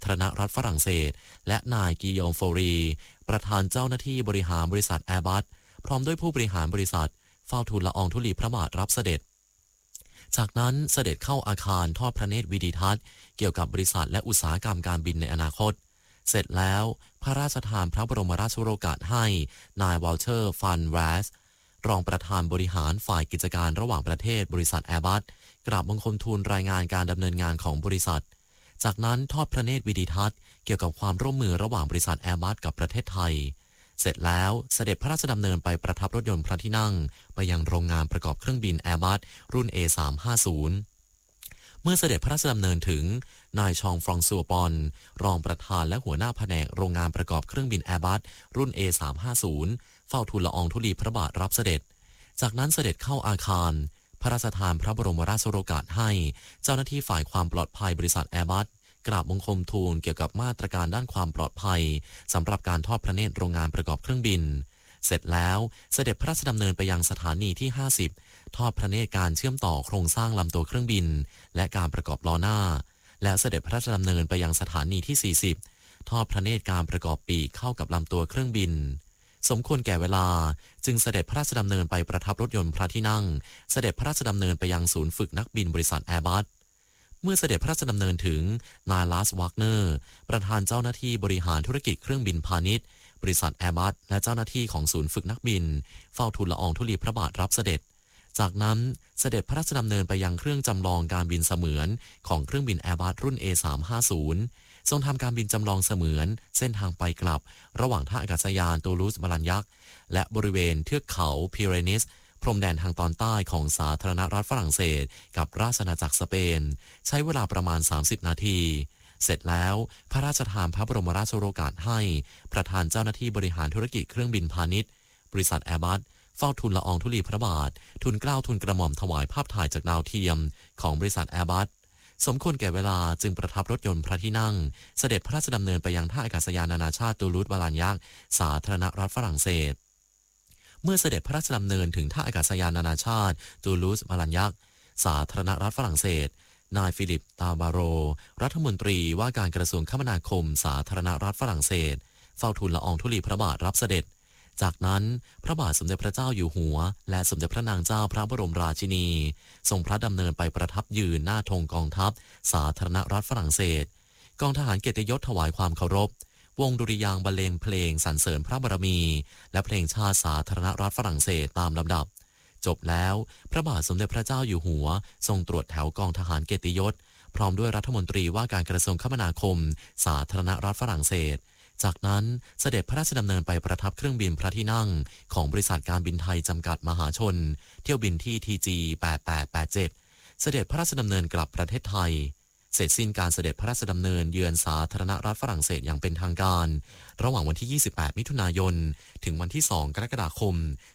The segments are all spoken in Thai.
ารณรัฐฝรั่งเศสและนายกิโยมโฟรีประธานเจ้าหน้าที่บริหารบริษัทแอร์บัสพร้อมด้วยผู้บริหารบริษัทเฝ้าทูลละอองธุลีพระบาทรับเสด็จจากนั้นเสด็จเข้าอาคารทอดพระเนตรวิดีทัศน์เกี่ยวกับบริษัทและอุตสาหกรรมการบินในอนาคตเสร็จแล้วพระราชทานพระบรมราชโองการให้นายวอลเตอร์ฟันแรสรองประธานบริหารฝ่ายกิจการระหว่างประเทศบริษัทแอร์บัสกราบบังคมทูลรายงานการดำเนินงานของบริษัทจากนั้นทอดพระเนตรวิดีทัศน์เกี่ยวกับความร่วมมือระหว่างบริษัทแอร์บัสกับประเทศไทยเสร็จแล้วเสด็จพระราชดำเนินไปประทับรถยนต์พระที่นั่งไปยังโรงงานประกอบเครื่องบินแอร์บัสรุ่น A350 เมื่อเสด็จพระราชดำเนินถึงนายชองฟรองซัวปอนรองประธานและหัวหน้าแผนกโรงงานประกอบเครื่องบินแอร์บัสรุ่น A350 เฝ้าทูลละอองธุลีพระบาทรับเสด็จจากนั้นเสด็จเข้าอาคารพระราชทานพระบรมราชโองการให้เจ้าหน้าที่ฝ่ายความปลอดภัยบริษัทแอร์บัสกราบบังคมทูลเกี่ยวกับมาตรการด้านความปลอดภัยสำหรับการทอดพระเนตรโรงงานประกอบเครื่องบินเสร็จแล้วเสด็จพระราชดำเนินไปยังสถานีที่50ทอดพระเนตรการเชื่อมต่อโครงสร้างลำตัวเครื่องบินและการประกอบล้อหน้าและเสด็จพระราชดำเนินไปยังสถานีที่40ทอดพระเนตรการประกอบปีกเข้ากับลำตัวเครื่องบินสมควรแก่เวลาจึงเสด็จพระราชดำเนินไปประทับรถยนต์พระที่นั่งเสด็จพระราชดำเนินไปยังศูนย์ฝึกนักบินบริษัทแอร์บัสเมื่อเสด็จพระราชดำเนินถึงนายลาสวากเนอร์ประธานเจ้าหน้าที่บริหารธุรกิจเครื่องบินพาณิชย์บริษัทแอร์บัสและเจ้าหน้าที่ของศูนย์ฝึกนักบินเฝ้าทูลละอองธุลีพระบาทรับเสด็จจากนั้นเสด็จพระราชดำเนินไปยังเครื่องจำลองการบินเสมือนของเครื่องบินแอร์บัสรุ่น A350 ทรงทำการบินจำลองเสมือนเส้นทางไปกลับระหว่างท่าอากาศยานตูลูสบาลันยักและบริเวณเทือกเขาพิเรนีสพรมแดนทางตอนใต้ของสาธารณรัฐฝรั่งเศสกับราชอาณาจักรสเปนใช้เวลาประมาณ30นาทีเสร็จแล้วพระราชทานพระบรมราชโองการให้ประธานเจ้าหน้าที่บริหารธุรกิจเครื่องบินพาณิชย์บริษัทแอร์บัสเฝ้าทูลละอองธุลีพระบาททูลเกล้าทูลกระหม่อมถวายภาพถ่ายจากดาวเทียมของบริษัทแอร์บัสสมควรแก่เวลาจึงประทับรถยนต์พระที่นั่งเสด็จพระราชดำเนินไปยังท่าอากาศยานนานาชาติตูลูสบาลันยักสาธารณรัฐฝรั่งเศสเมื่อเสด็จพระราชดำเนินถึงท่าอากาศยานนานาชาติตูลูสบาลันยักสาธารณรัฐฝรั่งเศสนายฟิลิปตาบาโรรัฐมนตรีว่าการกระทรวงคมนาคมสาธารณรัฐฝรั่งเศสเฝ้าทูลละอองธุลีพระบาทรับเสด็จจากนั้นพระบาทสมเด็จพระเจ้าอยู่หัวและสมเด็จพระนางเจ้าพระบรมราชินีทรงพระดำเนินไปประทับยืนหน้าธงกองทัพสาธารณรัฐฝรั่งเศสกองทหารเกียรติยศถวายความเคารพวงดุริยางค์บรรเลงเพลงสรรเสริญพระบารมีและเพลงชาติสาธารณรัฐฝรั่งเศสตามลำดับจบแล้วพระบาทสมเด็จพระเจ้าอยู่หัวทรงตรวจแถวกองทหารเกียรติยศพร้อมด้วยรัฐมนตรีว่าการกระทรวงคมนาคมสาธารณรัฐฝรั่งเศสจากนั้นเสด็จพระราชดำเนินไปประทับเครื่องบินพระที่นั่งของบริษัทการบินไทยจำกัดมหาชนเที่ยวบินที่ TG 8887เสด็จพระราชดำเนินกลับประเทศไทยเสร็จสิ้นการเสด็จพระราชดำเนินเยือนสาธารณรัฐฝรั่งเศสอย่างเป็นทางการระหว่างวันที่28มิถุนายนถึงวันที่2กรกฎาคม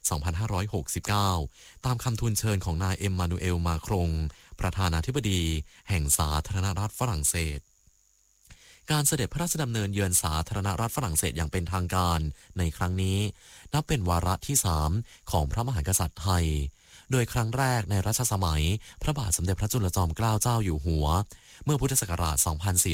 2569ตามคำทูลเชิญของนายเอ็มมานูเอลมาครงประธานาธิบดีแห่งสาธารณรัฐฝรั่งเศสการเสด็จพระราชดำเนินเยือนสาธารณรัฐฝรั่งเศสอย่างเป็นทางการในครั้งนี้นับเป็นวาระที่3ของพระมหากษัตริย์ไทยโดยครั้งแรกในรัชสมัยพระบาทสมเด็จพระจุลจอมเกล้าเจ้าอยู่หัวเมื่อพุทธศักราช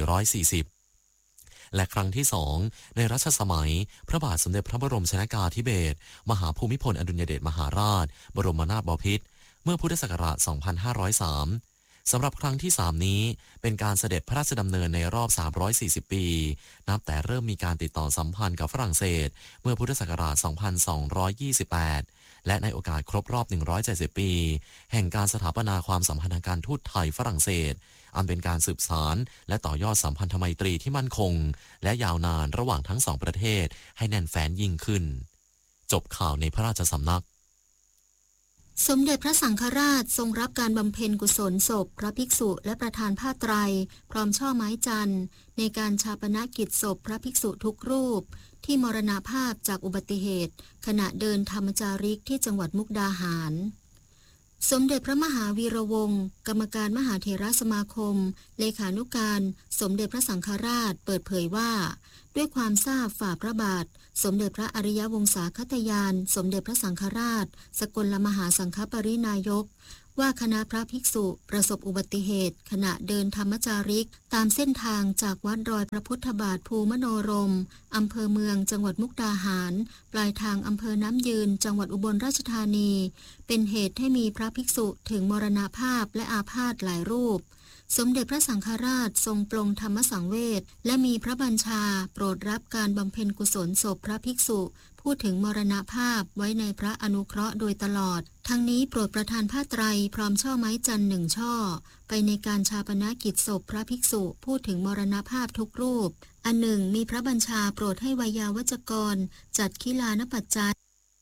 2440และครั้งที่2ในรัชสมัยพระบาทสมเด็จพระบรมชนกาธิเบศรมหาภูมิพลอดุลยเดชมหาราชบรมนาถบพิตรเมื่อพุทธศักราช2503สำหรับครั้งที่3นี้เป็นการเสด็จพระราชดำเนินในรอบ340ปีนับแต่เริ่มมีการติดต่อสัมพันธ์กับฝรั่งเศสเมื่อพุทธศักราช2228และในโอกาสครบรอบ170ปีแห่งการสถาปนาความสัมพันธ์ทางการทูตไทยฝรั่งเศสอันเป็นการสืบสานและต่อยอดสัมพันธไมตรีที่มั่นคงและยาวนานระหว่างทั้งสองประเทศให้แน่นแฟ้นยิ่งขึ้นจบข่าวในพระราชสำนักสมเด็จพระสังฆราชทรงรับการบำเพ็ญกุศลศพพระภิกษุและประธานผ้าไตรพร้อมช่อไม้จันทร์ในการฌาปนกิจศพพระภิกษุทุกรูปที่มรณภาพจากอุบัติเหตุขณะเดินธรรมจาริกที่จังหวัดมุกดาหารสมเด็จพระมหาวีระวงศ์กรรมการมหาเถรสมาคมเลขานุการสมเด็จพระสังฆราชเปิดเผยว่าด้วยความทราบฝ่าพระบาทสมเด็จพระอริยวงศาคตยานสมเด็จพระสังฆราชสกลมหาสังฆปรินายกว่าคณะพระภิกษุประสบอุบัติเหตุขณะเดินธรรมจาริกตามเส้นทางจากวัดรอยพระพุทธบาทภูมโนรมอำเภอเมืองจังหวัดมุกดาหารปลายทางอำเภอน้ำยืนจังหวัดอุบลราชธานีเป็นเหตุให้มีพระภิกษุถึงมรณภาพและอาพาธหลายรูปสมเด็จพระสังฆราชทรงปลงธรรมสังเวชและมีพระบัญชาโปรดรับการบำเพ็ญกุศลศพพระภิกษุพูดถึงมรณภาพไว้ในพระอนุเคราะห์โดยตลอดทั้งนี้โปรดประทานผ้าไตรพร้อมช่อไม้จันทร์1 ช่อไปในการชาปนกิจศพพระภิกษุพูดถึงมรณภาพทุกรูปอันหนึ่งมีพระบัญชาโปรดให้ไวยาวัจกรจัดขิลานปัจจัย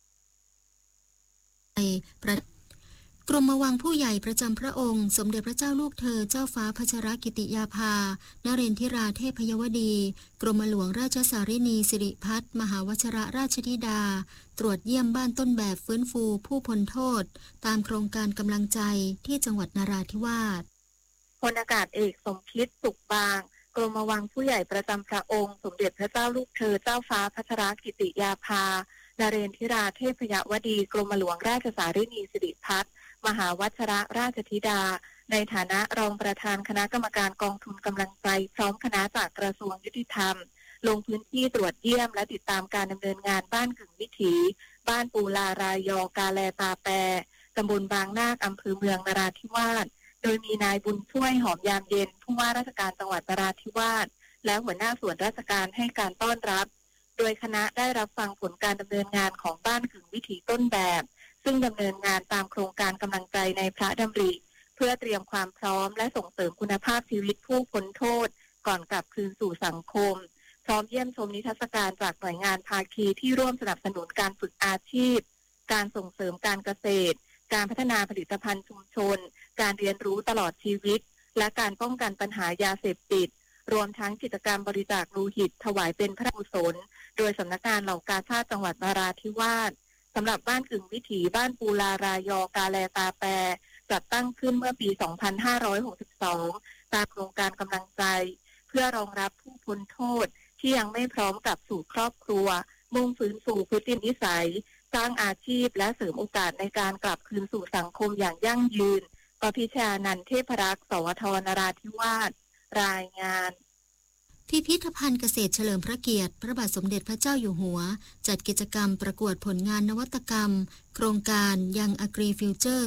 กรมวังผู้ใหญ่ประจำพระองค์สมเด็จพระเจ้าลูกเธอเจ้าฟ้าพัชรกิติยาภานเรนทิราเทพยวดีกรมหลวงราชสารินีสิริพัฒน์มหาวชรราชธิดาตรวจเยี่ยมบ้านต้นแบบฟื้นฟูผู้พ้นโทษตามโครงการกำลังใจที่จังหวัดนราธิวาสพลอากาศเอกสมคิดสุขบางกรมวังผู้ใหญ่ประจำพระองค์สมเด็จพระเจ้าลูกเธอเจ้าฟ้าพัชรกิติยาภานเรนทิราเทพยวดีกรมหลวงราชสารินีสิริพัฒน์มหาวัชรราชธิดาในฐานะรองประธานคณะกรรมการกองทุนกำลังใจพร้อมคณะจากกระทรวงยุติธรรมลงพื้นที่ตรวจเยี่ยมและติดตามการดำเนินงานบ้านกึ่งวิถีบ้านปูลารายอกาแลตาแปตำบลบางนาคอำเภอเมืองนราธิวาสโดยมีนายบุญช่วยหอมยามเย็นผู้ว่าราชการจังหวัดนราธิวาสและหัวหน้าส่วนราชการให้การต้อนรับโดยคณะได้รับฟังผลการดำเนินงานของบ้านกึ่งวิถีต้นแบบซึ่งดำเนินงานตามโครงการกำลังใจในพระดำริเพื่อเตรียมความพร้อมและส่งเสริมคุณภาพชีวิตผู้พ้นโทษก่อนกลับคืนสู่สังคมพร้อมเยี่ยมชมนิทรรศการจากหน่วยงานภาคีที่ร่วมสนับสนุนการฝึกอาชีพการส่งเสริมการเกษตรการพัฒนาผลิตภัณฑ์ชุมชนการเรียนรู้ตลอดชีวิตและการป้องกันปัญหายาเสพติดรวมทั้งกิจกรรมบริจาคโลหิตถวายเป็นพระกุศลโดยสำนักงานเหล่ากาชาดจังหวัดนราธิวาสสำหรับบ้านกึ่งวิถีบ้านปูลารายอกาแลตาแปจัดตั้งขึ้นเมื่อปี 2562 ตามโครงการกำลังใจเพื่อรองรับผู้พ้นโทษที่ยังไม่พร้อมกลับสู่ครอบครัวมุ่งฟื้นฟูพฤตินิสัยสร้างอาชีพและเสริมโอกาสในการกลับคืนสู่สังคมอย่างยั่งยืนปพิชานันท์เทพรักษ์สวทนราธิวาสรายงานพิพิธภัณฑ์เกษตรเฉลิมพระเกียรติพระบาทสมเด็จพระเจ้าอยู่หัวจัดกิจกรรมประกวดผลงานนวัตกรรมโครงการยังอ Agri Future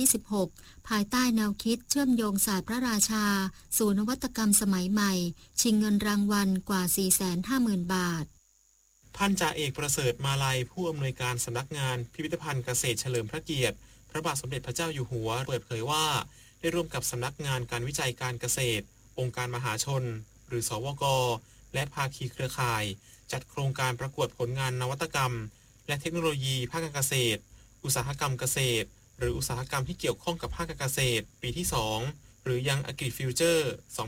2026 ภายใต้แนวคิดเชื่อมโยงศาสตร์พระราชาสู่นวัตกรรมสมัยใหม่ชิงเงินรางวัลกว่า 450,000 บาทพันจ่าเอกประเสริฐมาลัยผู้อำนวยการสำนักงานพิพิธภัณฑ์เกษตรเฉลิมพระเกียรติพระบาทสมเด็จพระเจ้าอยู่หัวเปิดเผยว่าได้ร่วมกับสำนักงานการวิจัยการเกษตรองค์การมหาชนหรือสวก.และภาคีเครือข่ายจัดโครงการประกวดผลงานนวัตกรรมและเทคโนโลยีภาคการเกษตรอุตสาหกรรมเกษตรหรืออุตสาหกรรมที่เกี่ยวข้องกับภาคการเกษตรปีที่2หรือยัง Agri Future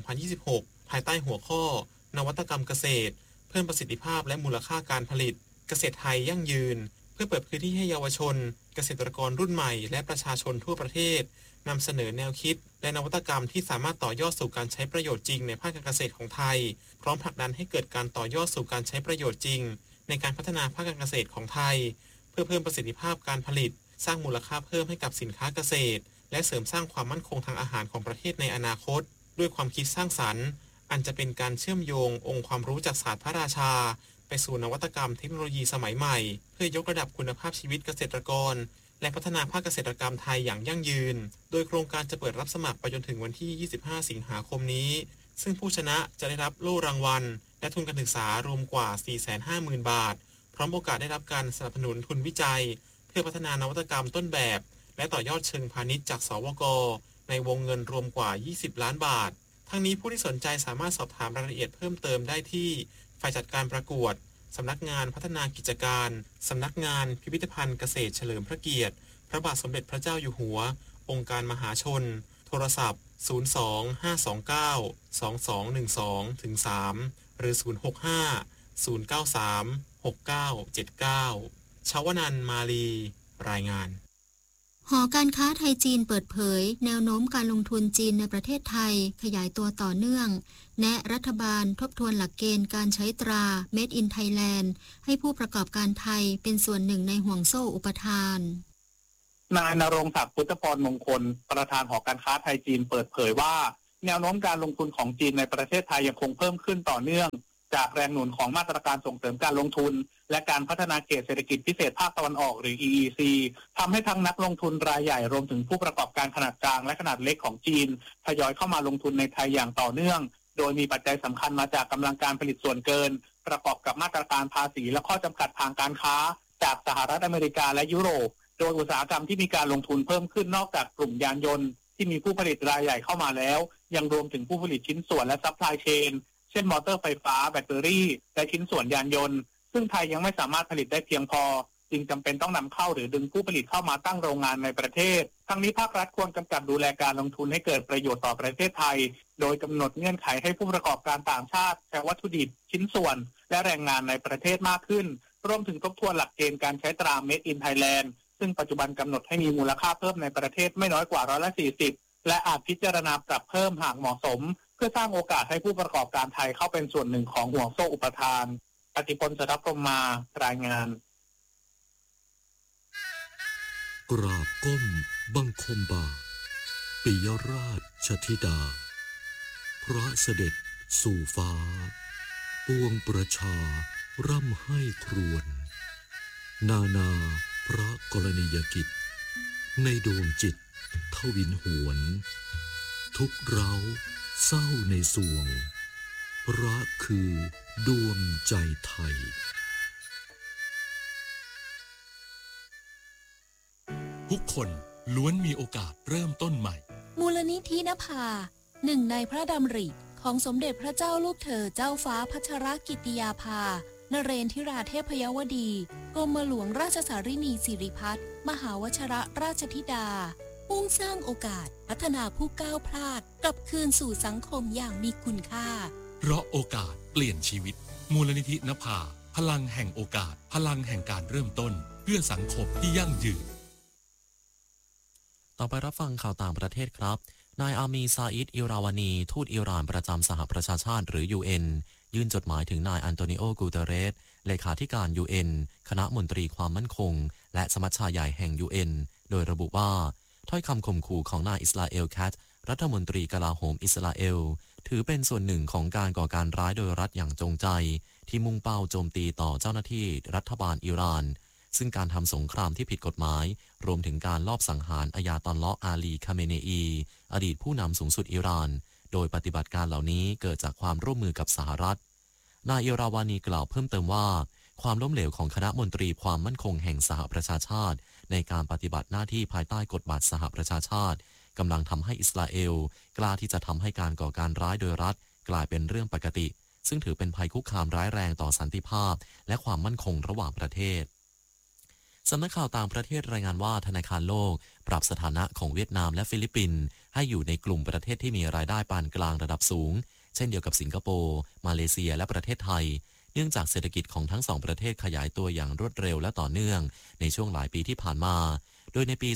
2026 ภายใต้หัวข้อนวัตกรรมเกษตรเพิ่มประสิทธิภาพและมูลค่าการผลิตเกษตรไทยยั่งยืนเพื่อเปิดพื้นที่ให้เยาวชนเกษตรกรรุ่นใหม่และประชาชนทั่วประเทศนำเสนอแนวคิดและนวัตกรรมที่สามารถต่อยอดสู่การใช้ประโยชน์จริงในภาคการเกษตรของไทยพร้อมผลักดันให้เกิดการต่อยอดสู่การใช้ประโยชน์จริงในการพัฒนาภาคการเกษตรของไทยเพื่อเพิ่มประสิทธิภาพการผลิตสร้างมูลค่าเพิ่มให้กับสินค้าเกษตรและเสริมสร้างความมั่นคงทางอาหารของประเทศในอนาคตด้วยความคิดสร้างสรรค์อันจะเป็นการเชื่อมโยงองค์ความรู้จากศาสตร์พระราชาไปสู่นวัตกรรมเทคโนโลยีสมัยใหม่เพื่อยกระดับคุณภาพชีวิตเกษตรกรและพัฒนาภาคเกษตรกรรมไทยอย่างยั่งยืนโดยโครงการจะเปิดรับสมัครไปจนถึงวันที่ 25 สิงหาคมนี้ซึ่งผู้ชนะจะได้รับโล่รางวัลและทุนการศึกษารวมกว่า 450,000 บาทพร้อมโอกาสได้รับการสนับสนุนทุนวิจัยเพื่อพัฒนานวัตกรรมต้นแบบและต่อยอดเชิงพาณิชย์จากสวก.ในวงเงินรวมกว่า 20 ล้านบาททั้งนี้ผู้ที่สนใจสามารถสอบถามรายละเอียดเพิ่มเติมได้ที่ฝ่ายจัดการประกวดสำนักงานพัฒนากิจการสำนักงานพิพิธภัณฑ์เกษตรเฉลิมพระเกียรติพระบาทสมเด็จพระเจ้าอยู่หัวองค์การมหาชนโทรศัพท์ 025292212-3 หรือ 065-093-6979 ชาวนันท์มาลีรายงานหอการค้าไทยจีนเปิดเผยแนวโน้มการลงทุนจีนในประเทศไทยขยายตัวต่อเนื่องแนะรัฐบาลทบทวนหลักเกณฑ์การใช้ตรา Made in Thailand ให้ผู้ประกอบการไทยเป็นส่วนหนึ่งในห่วงโซ่อุปทานนายณรงค์ศักดิ์พุทธพรมงคลประธานหอการค้าไทยจีนเปิดเผยว่าแนวโน้มการลงทุนของจีนในประเทศไทยยังคงเพิ่มขึ้นต่อเนื่องจากแรงหนุนของมาตรการส่งเสริมการลงทุนและการพัฒนาเขตเศรษฐกิจพิเศษภาคตะวันออกหรือ EEC ทำให้ทั้งนักลงทุนรายใหญ่รวมถึงผู้ประกอบการขนาดกลางและขนาดเล็กของจีนทยอยเข้ามาลงทุนในไทยอย่างต่อเนื่องโดยมีปัจจัยสำคัญมาจากกำลังการผลิตส่วนเกินประกอบกับมาตรการภาษีและข้อจำกัดทางการค้าจากสหรัฐอเมริกาและยุโรปโดยอุตสาหกรรมที่มีการลงทุนเพิ่มขึ้นนอกจากกลุ่มยานยนต์ที่มีผู้ผลิตรายใหญ่เข้ามาแล้วยังรวมถึงผู้ผลิตชิ้นส่วนและซัพพลายเชนเช่นมอเตอร์ไฟฟ้าแบตเตอรี่และชิ้นส่วนยานยนต์ซึ่งไทยยังไม่สามารถผลิตได้เพียงพอจึงจำเป็นต้องนำเข้าหรือดึงผู้ผลิตเข้ามาตั้งโรงงานในประเทศทั้งนี้ภาครัฐควรกำกับดูแลการลงทุนให้เกิดประโยชน์ต่อประเทศไทยโดยกำหนดเงื่อนไขให้ผู้ประกอบการต่างชาติใช้วัตถุดิบชิ้นส่วนและแรงงานในประเทศมากขึ้นรวมถึงทบทวนหลักเกณฑ์การใช้ตรา Made in Thailand ซึ่งปัจจุบันกำหนดให้มีมูลค่าเพิ่มในประเทศไม่น้อยกว่า40%และอาจพิจารณาปรับเพิ่มหากเหมาะสมเพื่อสร้างโอกาสให้ผู้ประกอบการไทยเข้าเป็นส่วนหนึ่งของห่วงโซ่อุปทานปฏิพล สทัพพรหมารายงานกราบก้มบังคมบาทปิยราชธิดาพระเสด็จสู่ฟ้าปวงประชาร่ำให้ครวญนาพระกรณียกิจในดวงจิตทวินหวนทุกเร้าเศร้าในสวงรักคือดวงใจไทยทุกคนล้วนมีโอกาสเริ่มต้นใหม่มูลนิธินภาหนึ่งในพระดำริของสมเด็จพระเจ้าลูกเธอเจ้าฟ้าพัชรกิติยาภานเรนทิราเทพยวดีกรมหลวงราชสารินีสิริพัฒน์มหาวชิรราชธิดามุ่งสร้างโอกาสพัฒนาผู้ก้าวพลาดกลับคืนสู่สังคมอย่างมีคุณค่าเพราะโอกาสเปลี่ยนชีวิตมูลนิธินภาพลังแห่งโอกาสพลังแห่งการเริ่มต้นเพื่อสังคมที่ยั่งยืนต่อไปรับฟังข่าวต่างประเทศครับนายอามีซาอิดอิราวานีทูตอิหร่านประจำสหประชาชาติหรือ UN ยื่นจดหมายถึงนายอันโตนิโอ กูเตเรสเลขาธิการ UN คณะมนตรีความมั่นคงและสมัชชาใหญ่แห่ง UN โดยระบุว่าถ้อยคำข่มขู่ของนายอิสราเอลแคทรัฐมนตรีกลาโหมอิสราเอลถือเป็นส่วนหนึ่งของการก่อการร้ายโดยรัฐอย่างจงใจที่มุ่งเป้าโจมตีต่อเจ้าหน้าที่รัฐบาลอิหร่านซึ่งการทำสงครามที่ผิดกฎหมายรวมถึงการลอบสังหารอายาตอลเลาะห์อาลีคาเมเนอีอดีตผู้นำสูงสุดอิหร่านโดยปฏิบัติการเหล่านี้เกิดจากความร่วมมือกับสหรัฐนายอิราวานีกล่าวเพิ่มเติมว่าความล้มเหลวของคณะมนตรีความมั่นคงแห่งสหประชาชาติในการปฏิบัติหน้าที่ภายใต้กฎบัตรสหประชาชาติกำลังทำให้อิสราเอลกล้าที่จะทำให้การก่อการร้ายโดยรัฐกลายเป็นเรื่องปกติซึ่งถือเป็นภัยคุกคามร้ายแรงต่อสันติภาพและความมั่นคงระหว่างประเทศสำนักข่าวต่างประเทศรายงานว่าธนาคารโลกปรับสถานะของเวียดนามและฟิลิปปินส์ให้อยู่ในกลุ่มประเทศที่มีรายได้ปานกลางระดับสูงเช่นเดียวกับสิงคโปร์มาเลเซียและประเทศไทยเนื่องจากเศรษฐกิจของทั้งสองประเทศขยายตัวอย่างรวดเร็วและต่อเนื่องในช่วงหลายปีที่ผ่านมาโดยในปี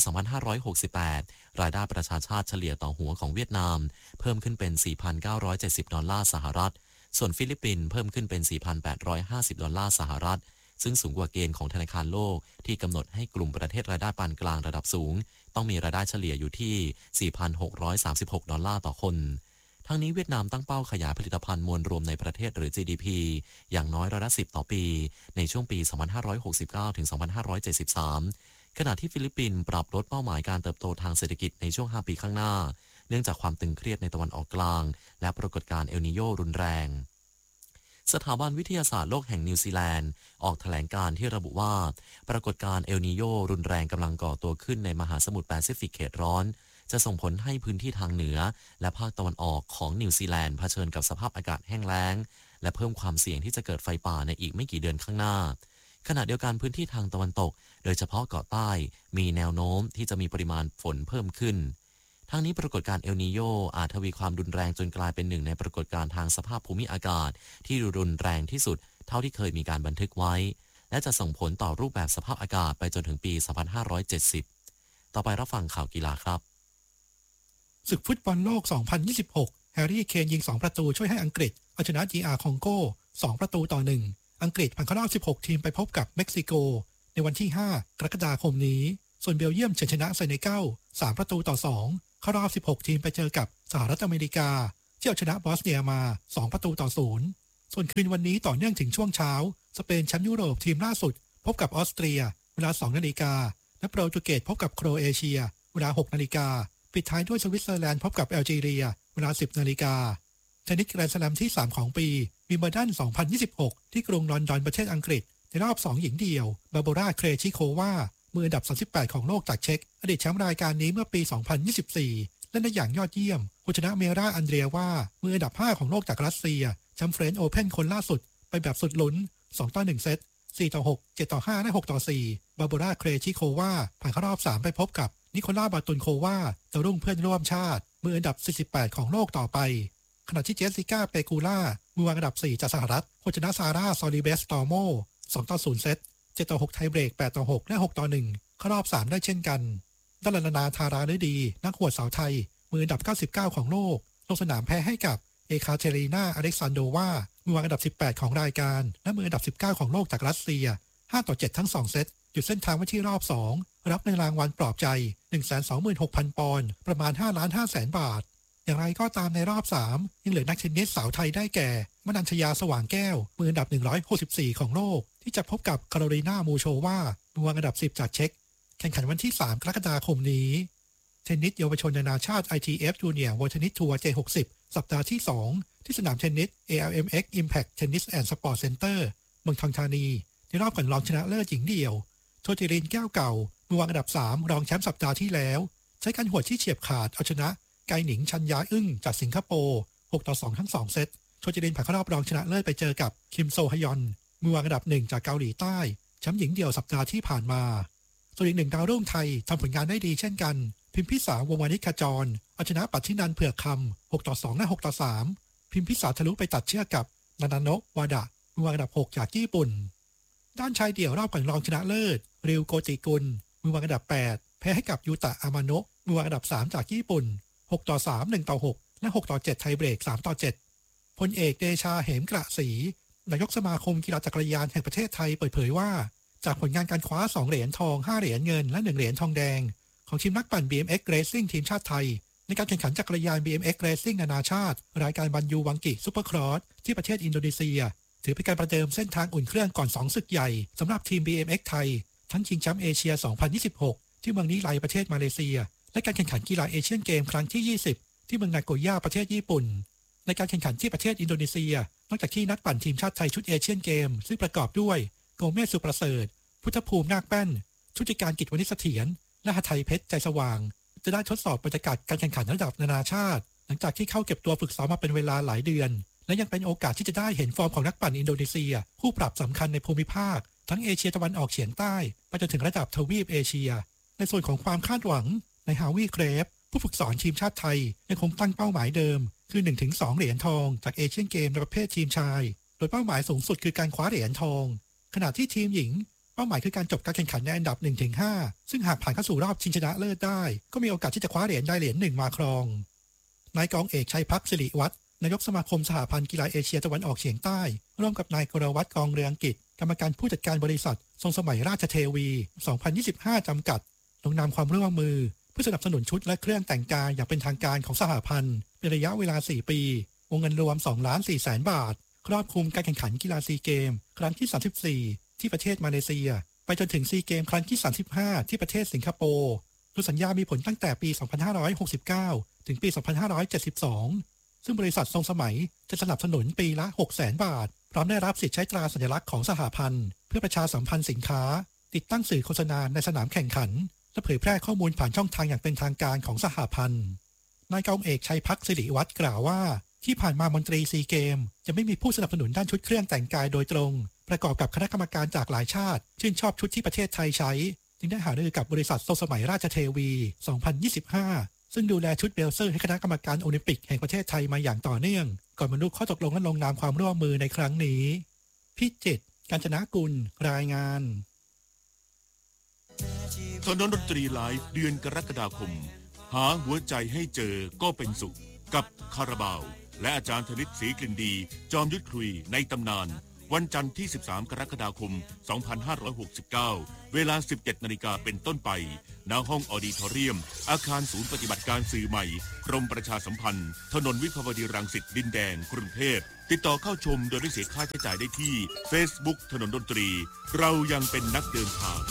2568 รายได้ประชาชาติเฉลี่ยต่อหัวของเวียดนามเพิ่มขึ้นเป็น 4,970 ดอลลาร์สหรัฐส่วนฟิลิปปินส์เพิ่มขึ้นเป็น 4,850 ดอลลาร์สหรัฐซึ่งสูงกว่าเกณฑ์ของธนาคารโลกที่กำหนดให้กลุ่มประเทศรายได้ปานกลางระดับสูงต้องมีรายได้เฉลี่ยอยู่ที่ 4,636 ดอลลาร์ต่อคนทั้งนี้เวียดนามตั้งเป้าขยายผลิตภัณฑ์มวลรวมในประเทศหรือ GDP อย่างน้อย10%ต่อปีในช่วงปี 2569 ถึง 2573 ขณะที่ฟิลิปปินส์ปรับลดเป้าหมายการเติบโตทางเศรษฐกิจในช่วง 5 ปีข้างหน้าเนื่องจากความตึงเครียดในตะวันออกกลางและปรากฏการณ์เอลนิโญรุนแรงสถาบันวิทยาศาสตร์โลกแห่งนิวซีแลนด์ออกแถลงการณ์ที่ระบุว่าปรากฏการณ์เอลนิโญรุนแรงกำลังก่อตัวขึ้นในมหาสมุทรแปซิฟิกเขตร้อนจะส่งผลให้พื้นที่ทางเหนือและภาคตะวันออกของนิวซีแลนด์เผชิญกับสภาพอากาศแห้งแล้งและเพิ่มความเสี่ยงที่จะเกิดไฟป่าในอีกไม่กี่เดือนข้างหน้าขณะเดียวกันพื้นที่ทางตะวันตกโดยเฉพาะเกาะใต้มีแนวโน้มที่จะมีปริมาณฝนเพิ่มขึ้นทั้งนี้ปรากฏการณ์เอลนิโญอาจทวีความรุนแรงจนกลายเป็นหนึ่งในปรากฏการณ์ทางสภาพภูมิอากาศที่รุนแรงที่สุดเท่าที่เคยมีการบันทึกไว้และจะส่งผลต่อรูปแบบสภาพอากาศไปจนถึงปี 2570 ต่อไปรับฟังข่าวกีฬาครับศึกฟุตบอลโลก 2026 แฮร์รี่เคนยิง2ประตูช่วยให้อังกฤษเอาชนะ GR คองโก2ประตูต่อ1อังกฤษผ่านเข้ารอบ16ทีมไปพบกับเม็กซิโกในวันที่5กรกฎาคมนี้ส่วนเบลเยียมชนะเซเนกัล3-2เข้ารอบ16ทีมไปเจอกับสหรัฐอเมริกาที่เอาชนะบอสเนียมา2-0ส่วนคืนวันนี้ต่อเนื่องถึงช่วงเช้าสเปนแชมป์ยุโรปทีมล่าสุดพบกับออสเตรียเวลา 2 นาฬิกาและโปรตุเกสพบกับโครเอเชียเวลา 6 นาฬิกาปิดท้ายด้วยสวิตเซอร์แลนด์พบกับแอลจีเรียเวลา 10 นาฬิกาเทนนิสแกรนด์สแลมที่3ของปีวิมเบิลดัน2026ที่กรุงลอนดอนประเทศอังกฤษในรอบ2หญิงเดี่ยวบาโบราเครชิโความืออันดับ38ของโลกจากเช็กอดีตแชมป์รายการนี้เมื่อปี2024เล่นได้อย่างยอดเยี่ยมผู้ชนะเมราอันเดรียว่ามืออันดับ5ของโลกจากรัสเซียแชมป์เฟรนช์โอเพ่นคนล่าสุดไปแบบสุดลุ้น2-1เซต4-6 7-5 และ 6-4 บาโบราเครชิโควาผ่านเข้ารอบ3ไปพบกับนิโคลาบาตุนโควาดาวรุ่งเพื่อนร่วมชาติมืออันดับ48ของโลกต่อไปขณะที่เจสสิก้าเปกูล่ามือวางอันดับ4จากสหรัฐผู้ชนะซาร่าซอลิเบสตอร์โม2-0เซต7-6 ไทยเบรก 8-6 และ 6-1 เข้ารอบ3ได้เช่นกันดารานาธาราฤดีนักหวดสาวไทยมืออันดับ99ของโลกลงสนามแพ้ให้กับเอคาเทรีนาอเล็กซานโดวามือวางอันดับ18ของรายการและมืออันดับ19ของโลกจากรัสเซีย5-7ทั้ง2เซตหยุดเส้นทางไว้ที่รอบ2รับในรางวัลปลอบใจ 126,000 ปอนด์ประมาณ 5,500,000 บาทอย่างไรก็ตามในรอบ3ยังเหลือนักเทนนิสสาวไทยได้แก่มนัญชยาสว่างแก้วมืออันดับ164ของโลกที่จะพบกับคาโรลีนามูโชวามือวางอันดับ10จากเช็กแข่งขันวันที่3กรกฎาคมนี้เทนนิสเยาวชนนานาชาติ ITF Junior World Tennis Tour J60 สัปดาห์ที่2ที่สนามเทนนิส ALMX Impact Tennis and Sport Center เมืองทองธานีในรอบก่อนรองชนะเลิศหญิงเดี่ยวโชติรินแก้วเก่ามือวางอันดับ3รองแชมป์สัปดาห์ที่แล้วใช้การหวดที่เฉียบขาดเอาชนะไกหนิงชัญญาอึ้งจากสิงคโปร์6-2ทั้ง2เซตโชติรินผ่านเข้ารอบรองชนะเลิศไปเจอกับคิมโซฮยอนมือวางอันดับ1จากเกาหลีใต้แชมป์หญิงเดี่ยวสัปดาห์ที่ผ่านมาส่วนอีก1ดาวรุ่งไทยทำผลงานได้ดีเช่นกันพิมพิสาวงวานิชขจรเอาชนะปัทธินันท์เผือกคำ6-2 และ 6-3 พิมพิสาทะลุไปตัดเชือกกับนานาโนะวาดะมือวางอันดับ6จากญี่ปุ่นด้านชายเดี่ยวรอบก่อนรองชนะเลิศริวโกจิกุลมือวางอันดับ8แพ้ให้กับยูตะอามาโนะมือวางอันดับ3จากญี่ปุ่น6-3 1-6 และ 6-7 ไทยเบรก 3-7 พลเอกเดชาเหมกระศรีนายกสมาคมกีฬาจักรยานแห่งประเทศไทยเปิดเผยว่าจากผลงานการคว้า2เหรียญทอง5เหรียญเงินและ1เหรียญทองแดงของทีมนักปั่น BMX Racing ทีมชาติไทยในการแข่งขันจักรยาน BMX Racing นานาชาติรายการบันยูวังกิซุปเปอร์ครอสที่ประเทศอินโดนีเซียถือเป็นการประเดิมเส้นทางอุ่นเครื่องก่อน2ศึกใหญ่สำหรับทีม BMX ไทยทั้งชิงแชมป์เอเชีย 2026 ที่เมืองนิไลประเทศมาเลเซียและการแข่งขันกีฬาเอเชียนเกมครั้งที่20ที่เมืองนาโกย่าประเทศญี่ปุ่นในการแข่งขันที่ประเทศอินโดนีเซียนอกจากที่นักปั่นทีมชาติไทยชุดเอเชียนเกมซึ่งประกอบด้วยโกเมสสุประเสริฐพุทธภูมินาคแป้นชุติการกิจวณิชเสถียรและหทัยเพชรใจสว่างจะได้ทดสอบบรรยากาศการแข่งขันระดับนานาชาติหลังจากที่เข้าเก็บตัวฝึกซ้อมมาเป็นเวลาหลายเดือนและยังเป็นโอกาสที่จะได้เห็นฟอร์มของนักปั่นอินโดนีเซียผู้ปรับสำคัญในภูมิภาคทั้งเอเชียตะวันออกเฉียงใต้ไปจนถึงระดับทวีปเอเชียในส่วนของความคาดหวังในฮาวิเครฟผู้ฝึกสอนทีมชาติไทยยังคงตั้งเป้าหมายเดิมคือ 1-2 เหรียญทองจากเอเชียนเกมในประเภททีมชายโดยเป้าหมายสูงสุดคือการคว้าเหรียญทองขณะที่ทีมหญิงเป้าหมายคือการจบการแข่งขันในอันดับ 1-5 ซึ่งหากผ่านเข้าสู่รอบชิงชนะเลิศได้ก็มีโอกาสที่จะคว้าเหรียญได้เหรียญ1มาครองนายกองเอกชัยพักดิ์สิริวัฒน์นายกสมาคมสหพันธ์กีฬาเอเชียตะวันออกเฉียงใต้ร่วมกับนายกรวัฒน์กองเรืองกิจกรรมการผู้จัดการบริษัททรงสมัยราชเทวี 2025 จำกัดลงนามความร่วมมือเพื่อสนับสนุนชุดและเครื่องแต่งกายอย่างเป็นทางการของสหพันธ์เป็นระยะเวลา4ปีวงเงินรวม 2,400,000 บาทครอบคลุมการแข่งขันกีฬาซีเกมครั้งที่34ที่ประเทศมาเลเซียไปจนถึงซีเกมครั้งที่35ที่ประเทศสิงคโปร์โดยสัญญามีผลตั้งแต่ปี 2569 ถึงปี 2572 ซึ่งบริษัททรงสมัยจะสนับสนุนปีละ 600,000 บาทพร้อมได้รับสิทธิ์ใช้ตราสัญลักษณ์ของสหพันธ์เพื่อประชาสัมพันธ์สินค้าติดตั้งสื่อโฆษณาในสนามแข่งขันและเผยแพร่ข้อมูลผ่านช่องทางอย่างเป็นทางการของสหพันธ์นายกองเอกชัยพักดิ์สิริวัฒน์กล่าวว่าที่ผ่านมามนตรีซีเกมจะไม่มีผู้สนับสนุนด้านชุดเครื่องแต่งกายโดยตรงประกอบกับคณะกรรมการจากหลายชาติชื่นชอบชุดที่ประเทศไทยใช้จึงได้หารือกับบริษัททรงสมัยราชเทวี 2025 ซึ่งดูแลชุดเบลเซอร์ให้คณะกรรมการโอลิมปิกแห่งประเทศไทยมาอย่างต่อเนื่องก่อนบรรลุข้อตกลงและลงนามความร่วมมือในครั้งนี้พิจิตร กาญจนกุลรายงานถนนดนตรีไลฟ์เดือนกรกฎาคมหาหัวใจให้เจอก็เป็นสุขกับคาราบาวและอาจารย์ธนิตศรีกลิ่นดีจอมยุทธคุยในตำนานวันจันทร์ที่ 13 กรกฎาคม 2569 เวลา 17 นาฬิกาเป็นต้นไป ณ ห้องออดิทอเรียม อาคารศูนย์ปฏิบัติการสื่อใหม่ กรมประชาสัมพันธ์ ถนนวิภาวดีรังสิตดินแดง กรุงเทพ ติดต่อเข้าชมโดยไม่เสียค่าใช้จ่ายได้ที่ Facebook ถนนดนตรี เรายังเป็นนักเดินทาง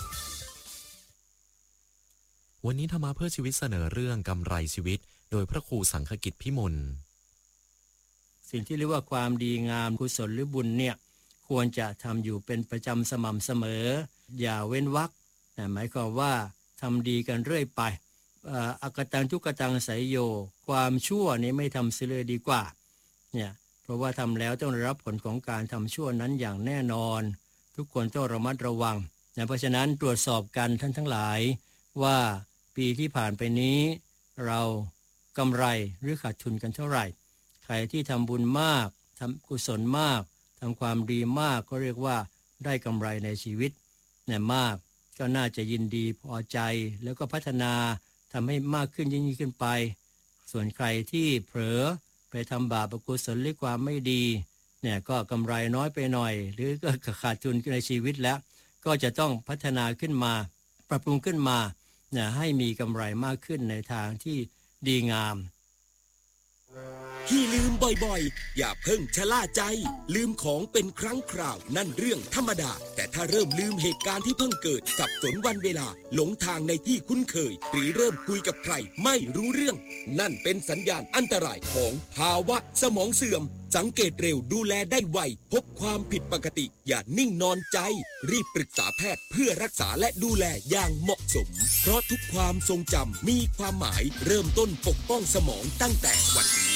วันนี้ธรรมะเพื่อชีวิตเสนอเรื่องกำไรชีวิตโดยพระครูสังฆกิจพิมลสิ่งที่เรียกว่าความดีงามกุศลหรือบุญเนี่ยควรจะทำอยู่เป็นประจำสม่ำเสมออย่าเว้นวรรคหมายความว่าทำดีกันเรื่อยไปอกตังทุกตังไสยโยความชั่วนี้ไม่ทำเสียเลยดีกว่าเนี่ยเพราะว่าทำแล้วต้องได้รับผลของการทำชั่วนั้นอย่างแน่นอนทุกคนต้องระมัดระวังเพราะฉะนั้นตรวจสอบกันท่านทั้งหลายว่าปีที่ผ่านไปนี้เรากำไรหรือขาดทุนกันเท่าไหร่ใครที่ทำบุญมากทำกุศลมากทำความดีมากก็เรียกว่าได้กำไรในชีวิตเนี่ยมากก็น่าจะยินดีพอใจแล้วก็พัฒนาทำให้มากขึ้นยิ่งขึ้นไปส่วนใครที่เผลอไปทำบาปอกุศลหรือความไม่ดีเนี่ยก็กำไรน้อยไปหน่อยหรือก็ขาดทุนในชีวิตแล้วก็จะต้องพัฒนาขึ้นมาปรับปรุงขึ้นมาเนี่ยให้มีกำไรมากขึ้นในทางที่ดีงามที่ลืมบ่อยๆอย่าเพิ่งชะล่าใจลืมของเป็นครั้งคราวนั่นเรื่องธรรมดาแต่ถ้าเริ่มลืมเหตุการณ์ที่เพิ่งเกิดสับสนวันเวลาหลงทางในที่คุ้นเคยหรือเริ่มคุยกับใครไม่รู้เรื่องนั่นเป็นสัญญาณอันตรายของภาวะสมองเสื่อมสังเกตเร็วดูแลได้ไวพบความผิดปกติอย่านิ่งนอนใจรีบปรึกษาแพทย์เพื่อรักษาและดูแลอย่างเหมาะสมเพราะทุกความทรงจำมีความหมายเริ่มต้นปกป้องสมองตั้งแต่วันนี้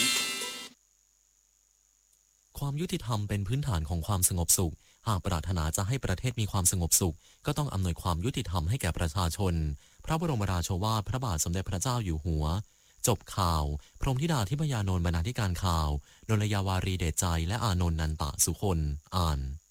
ความยุติธรรมเป็นพื้นฐานของความสงบสุขหากปรารถนาจะให้ประเทศมีความสงบสุขก็ต้องอำนวยความยุติธรรมให้แก่ประชาชนพระบรมราโชวาทพระบาทสมเด็จพระเจ้าอยู่หัวจบข่าวพรหมธิดาทิพยานนท์บรรณาธิการข่าวนนยาวารีเดชใจและอานนท์นันตะสุคนอ่าน